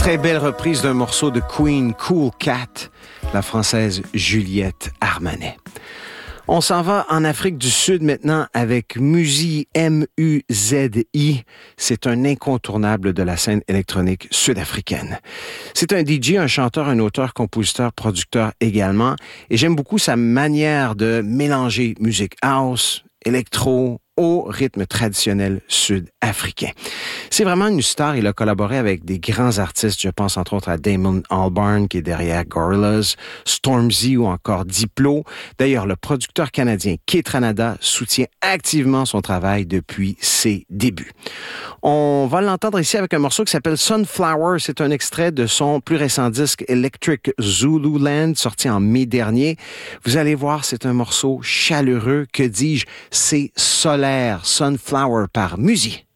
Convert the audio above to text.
Très belle reprise d'un morceau de Queen, Cool Cat, la française Juliette Armanet. On s'en va en Afrique du Sud maintenant avec Muzi, M-U-Z-I. C'est un incontournable de la scène électronique sud-africaine. C'est un DJ, un chanteur, un auteur, compositeur, producteur également. Et j'aime beaucoup sa manière de mélanger musique house, électro, au rythme traditionnel sud-africain. C'est vraiment une star. Il a collaboré avec des grands artistes. Je pense entre autres à Damon Albarn, qui est derrière Gorillaz, Stormzy ou encore Diplo. D'ailleurs, le producteur canadien Kaytranada soutient activement son travail depuis ses débuts. On va l'entendre ici avec un morceau qui s'appelle Sunflower. C'est un extrait de son plus récent disque Electric Zululand, sorti en mai dernier. Vous allez voir, c'est un morceau chaleureux. Que dis-je? C'est solaire. Sunflower par Muzi.